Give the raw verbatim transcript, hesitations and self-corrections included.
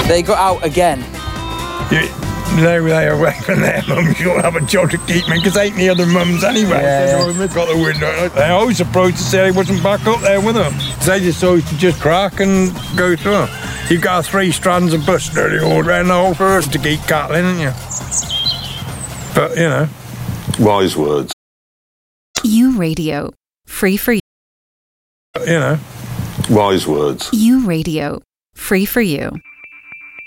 They got out again. You, they were there when their mums you'll have a job to keep me because ain't the other mums anyway. Yeah, So they've got the window. They're always surprised to say I wasn't back up there with them. They just always to just crack and go through. You've got three strands of bus nearly all around the whole forest to keep cattle in, haven't you? But, you know. Wise words. U Radio. Free for you. But, you know. Wise words. U Radio. Free for you.